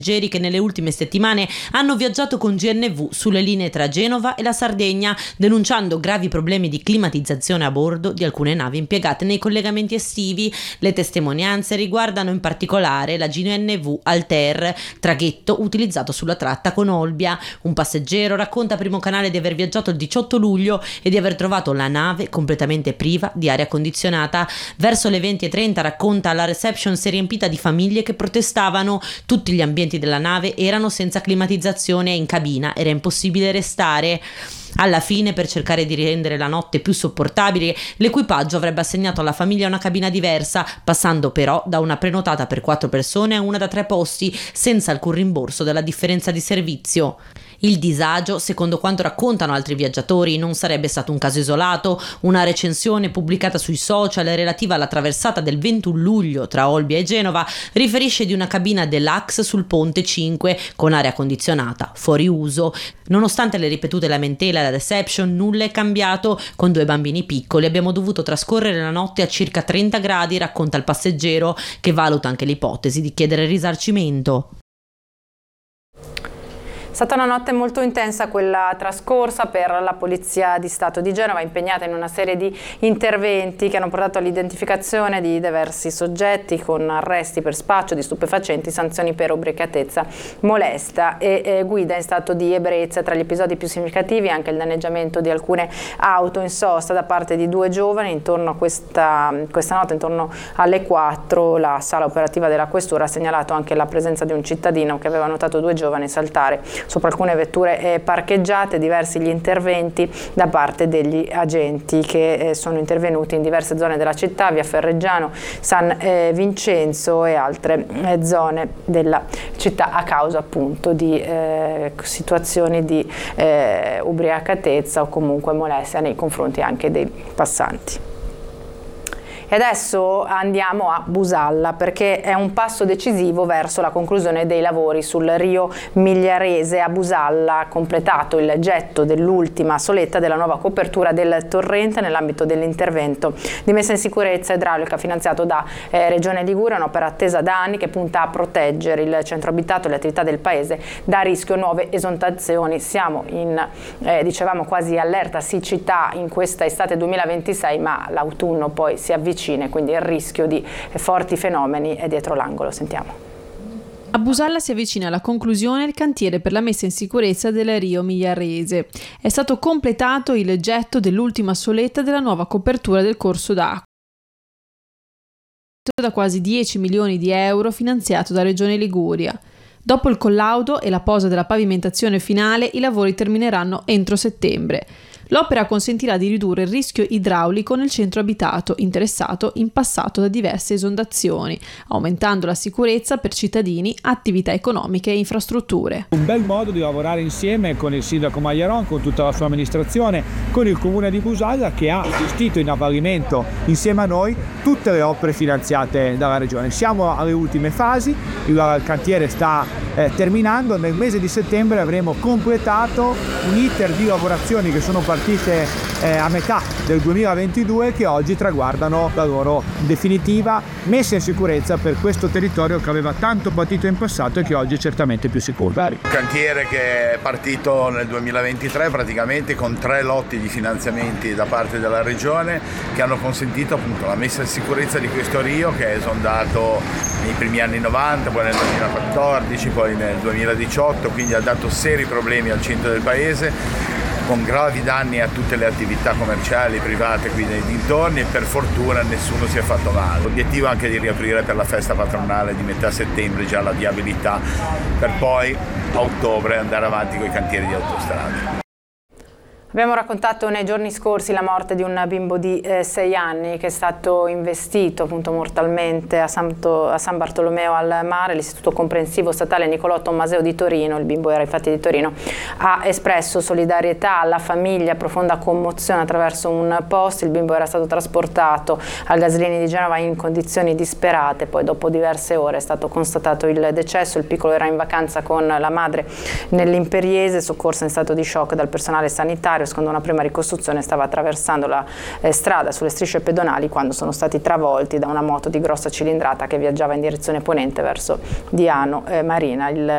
che nelle ultime settimane hanno viaggiato con GNV sulle linee tra Genova e la Sardegna, denunciando gravi problemi di climatizzazione a bordo di alcune navi impiegate nei collegamenti estivi. Le testimonianze riguardano in particolare la GNV Altair, traghetto utilizzato sulla tratta con Olbia. Un passeggero racconta a Primo Canale di aver viaggiato il 18 luglio e di aver trovato la nave completamente priva di aria condizionata. Verso le 20:30 racconta la reception si è riempita di famiglie che protestavano. Tutti gli ambienti della nave erano senza climatizzazione e in cabina era impossibile restare. Alla fine, per cercare di rendere la notte più sopportabile, l'equipaggio avrebbe assegnato alla famiglia una cabina diversa, passando però da una prenotata per 4 persone a una da 3 posti, senza alcun rimborso della differenza di servizio. Il disagio, secondo quanto raccontano altri viaggiatori, non sarebbe stato un caso isolato. Una recensione pubblicata sui social relativa alla traversata del 21 luglio tra Olbia e Genova riferisce di una cabina deluxe sul ponte 5 con aria condizionata, fuori uso. Nonostante le ripetute lamentele alla reception, nulla è cambiato. Con 2 bambini piccoli abbiamo dovuto trascorrere la notte a circa 30 gradi, racconta il passeggero, che valuta anche l'ipotesi di chiedere risarcimento. È stata una notte molto intensa quella trascorsa per la Polizia di Stato di Genova, impegnata in una serie di interventi che hanno portato all'identificazione di diversi soggetti con arresti per spaccio di stupefacenti, sanzioni per ubriacatezza molesta e guida in stato di ebbrezza. Tra gli episodi più significativi anche il danneggiamento di alcune auto in sosta da parte di 2 giovani. Intorno a questa notte, intorno alle 4, la sala operativa della Questura ha segnalato anche la presenza di un cittadino che aveva notato 2 giovani saltare sopra alcune vetture parcheggiate. Diversi gli interventi da parte degli agenti che sono intervenuti in diverse zone della città, via Ferreggiano, San Vincenzo e altre zone della città, a causa appunto di situazioni di ubriacatezza o comunque molestia nei confronti anche dei passanti. E adesso andiamo a Busalla, perché è un passo decisivo verso la conclusione dei lavori sul Rio Migliarese. A Busalla ha completato il getto dell'ultima soletta della nuova copertura del torrente nell'ambito dell'intervento di messa in sicurezza idraulica finanziato da Regione Liguria, un'opera attesa da anni che punta a proteggere il centro abitato e le attività del paese da rischio nuove esondazioni. Siamo in, dicevamo, quasi allerta siccità in questa estate 2026, ma l'autunno poi si avvicina, quindi il rischio di forti fenomeni è dietro l'angolo. Sentiamo. A Busalla si avvicina alla conclusione il cantiere per la messa in sicurezza del Rio Migliarese. È stato completato il getto dell'ultima soletta della nuova copertura del corso d'acqua, da quasi 10 milioni di euro, finanziato da Regione Liguria. Dopo il collaudo e la posa della pavimentazione finale, i lavori termineranno entro settembre. L'opera consentirà di ridurre il rischio idraulico nel centro abitato, interessato in passato da diverse esondazioni, aumentando la sicurezza per cittadini, attività economiche e infrastrutture. Un bel modo di lavorare insieme con il sindaco Magliaron, con tutta la sua amministrazione, con il comune di Busalla, che ha gestito in avvalimento insieme a noi tutte le opere finanziate dalla regione. Siamo alle ultime fasi, il cantiere sta terminando. Nel mese di settembre avremo completato un iter di lavorazioni che sono partite a metà del 2022, che oggi traguardano la loro definitiva messa in sicurezza per questo territorio che aveva tanto patito in passato e che oggi è certamente più sicuro. Un cantiere che è partito nel 2023 praticamente con 3 lotti di finanziamenti da parte della regione che hanno consentito appunto la messa in sicurezza di questo Rio, che è esondato nei primi anni 90, poi nel 2014, poi nel 2018, quindi ha dato seri problemi al centro del paese, con gravi danni a tutte le attività commerciali private qui nei dintorni, e per fortuna nessuno si è fatto male. L'obiettivo è anche di riaprire per la festa patronale di metà settembre già la viabilità, per poi a ottobre andare avanti con i cantieri di autostrade. Abbiamo raccontato nei giorni scorsi la morte di un bimbo di 6 anni che è stato investito appunto mortalmente a San Bartolomeo al Mare. L'Istituto Comprensivo Statale Nicolò Tommaseo di Torino, il bimbo era infatti di Torino, ha espresso solidarietà alla famiglia, profonda commozione attraverso un post. Il bimbo era stato trasportato al Gaslini di Genova in condizioni disperate, poi dopo diverse ore è stato constatato il decesso. Il piccolo era in vacanza con la madre nell'Imperiese, soccorso in stato di shock dal personale sanitario. Secondo una prima ricostruzione stava attraversando la strada sulle strisce pedonali quando sono stati travolti da una moto di grossa cilindrata che viaggiava in direzione ponente verso Diano Marina. Il